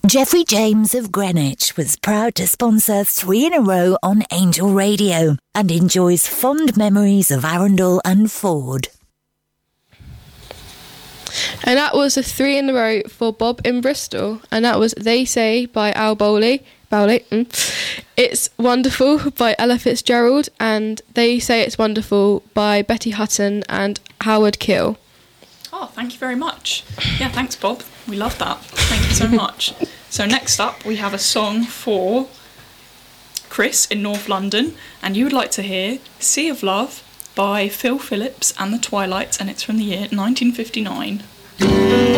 Jeffrey James of Greenwich was proud to sponsor 3 in a row on Angel Radio and enjoys fond memories of Arundel and Ford. And that was a 3 in a row for Bob in Bristol. And that was They Say by Al Bowley. It's Wonderful by Ella Fitzgerald. And They Say It's Wonderful by Betty Hutton and Howard Keel. Oh, thank you very much. Yeah, thanks, Bob. We love that. Thank you so much. So next up, we have a song for Chris in North London. And you would like to hear Sea of Love by Phil Phillips and the Twilights. And it's from the year 1959.